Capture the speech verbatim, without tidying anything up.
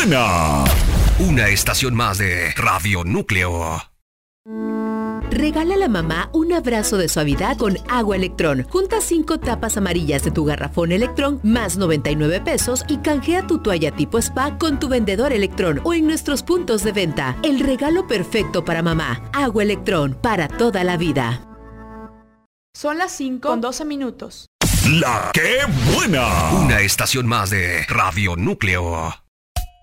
buena! Una estación más de Radio Núcleo. Regala a la mamá un abrazo de suavidad con Agua Electrón. Junta cinco tapas amarillas de tu garrafón Electrón más noventa y nueve pesos y canjea tu toalla tipo spa con tu vendedor Electrón o en nuestros puntos de venta. El regalo perfecto para mamá. Agua Electrón, para toda la vida. Son las cinco con doce minutos. ¡La qué buena! Una estación más de Radio Núcleo.